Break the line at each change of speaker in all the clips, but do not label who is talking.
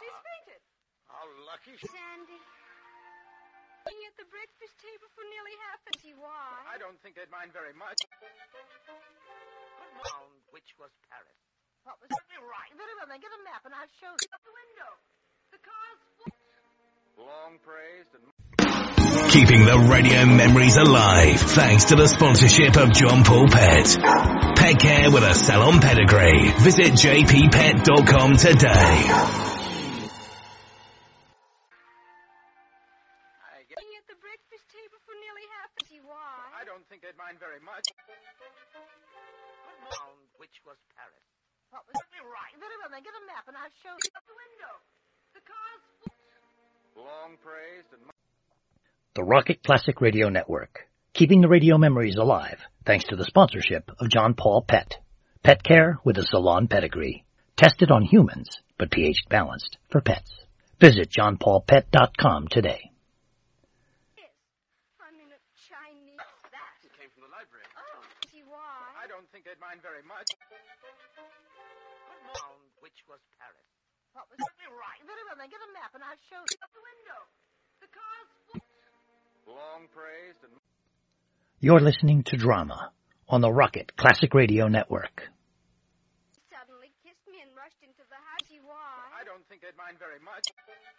He's fainted.
How lucky.
Sandy. Being at the breakfast table for nearly half an hour. Why?
I don't think they'd mind very much.
Found which was Paris.
What was it? Right. Very well, then get a map and I'll show you. Out the window. The car's full.
Long praised and...
Keeping the radio memories alive thanks to the sponsorship of John Paul Pet. Pet care with a salon pedigree. Visit jppet.com today.
Being at the breakfast table for nearly half an hour. Why?
I don't think they'd mind very much.
Found which was Paris.
What was it? Right. Very well, then get a map and I'll show you. Out the window. The car's full.
Long praised and...
The Rocket Classic Radio Network, keeping the radio memories alive thanks to the sponsorship of John Paul Pet. Pet care with a salon pedigree. Tested on humans, but pH balanced for pets. Visit johnpaulpet.com today.
Yes. I'm in a Chinese... That?
It came from the library.
Oh, see why?
I don't think they'd mind very much.
Found which was Paris.
What was it? Right. Very well, then get a map and I'll show you. Out the window. The car's full.
Long praised and...
You're listening to Drama on the Rocket Classic Radio Network.
He suddenly kissed me and rushed into the house. See why?
I don't think they'd mind very much.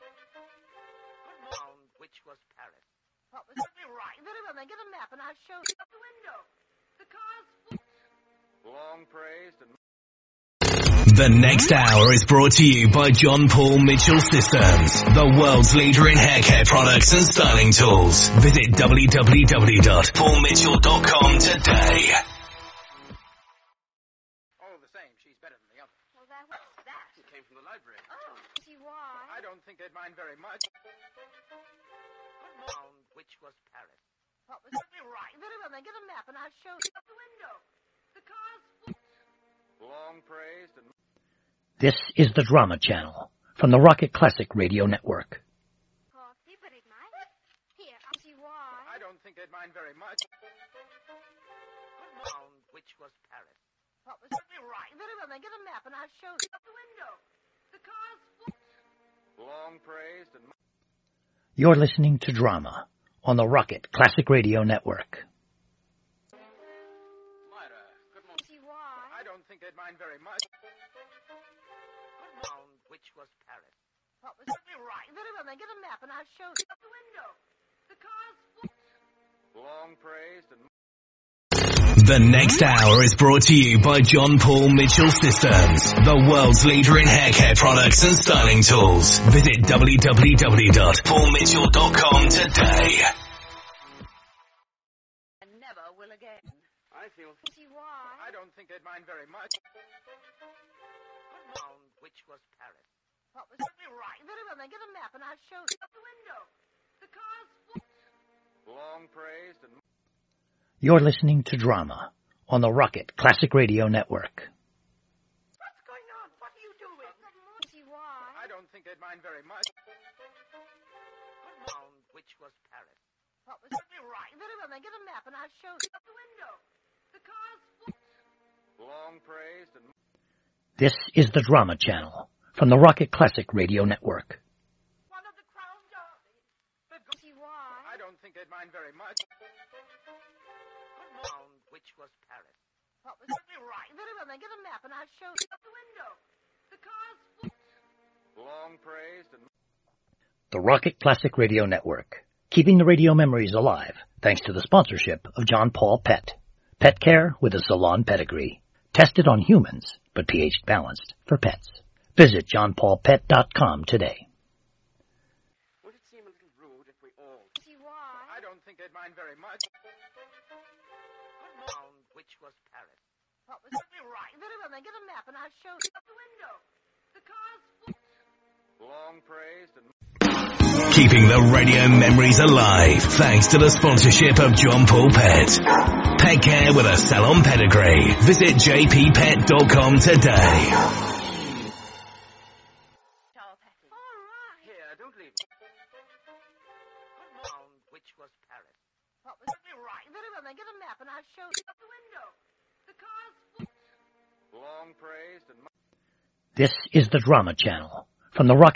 Found which was Paris.
What was it? Right. Very well, then get a map and I'll show you. Out the window. The car's full.
Long praised and...
The next hour is brought to you by John Paul Mitchell Systems, the world's leader in hair care products and styling tools. Visit www.paulmitchell.com today.
Oh, the same. She's better than the other.
Well, what's that?
It came from the library.
Oh, see why?
I don't think they'd mind very much.
Found which was Paris.
What was it? Right. Very well, then get a map and I'll show you. Out the window. The car's full.
Long praised and...
This is the Drama Channel from the Rocket Classic Radio Network.
Coffee, but it might. Here, I'll see why.
I don't think they'd mind very much.
Found which was Paris.
What was it? Right. Very well, then get a map and I'll show you. Out the window. The car's full.
Long praised and...
You're listening to Drama on the Rocket Classic Radio Network.
Myra, good morning.
See why?
I don't think they'd mind very much.
Found which was Paris.
What was it? Right. Very well, then get a map and I'll show you. Out the window. The car's full.
Long praised and...
The next hour is brought to you by John Paul Mitchell Systems, the world's leader in hair care products and styling tools. Visit www.paulmitchell.com today.
And never will again.
I feel...
See why?
I don't think they'd mind very much.
Found which was Paris.
What was it? Right. Very well, then get a map and I'll show you. Out the window. The car's full.
Long praised and...
You're listening to Drama on the Rocket Classic Radio Network.
What's going on? What are you doing? See why?
I don't think they'd mind very much.
Found which was Paris.
What was it? Right. Very well, then get a map and I'll show you. Out the window. The car's full.
Long praised and...
This is the Drama Channel from the Rocket Classic Radio Network.
One of the Crown Derby. See why?
I don't think they'd mind very much.
Found which was Paris.
What was it? Right. Very well, then get a map and I'll show you. Out the window. The car's full.
Long praised and...
The Rocket Classic Radio Network, keeping the radio memories alive thanks to the sponsorship of John Paul Pet. Pet care with a salon pedigree. Tested on humans, but pH balanced for pets. Visit johnpaulpet.com today.
Would it seem a little rude if we all...
See why?
I don't think they'd mind very much.
Found which was Paris.
What was it? Right. Very well, then get a map and I'll show you. Out the window. The car's full.
Long praised and...
Keeping the radio memories alive thanks to the sponsorship of John Paul Pet. Pet care with a salon pedigree. Visit jppet.com today.
All right.
Here, don't leave.
Found which was Paris.
What was it? Right. Very well, then get a map and I'll show you. Out the window. The car's full.
Long praised and...
This is the Drama Channel from the Rocket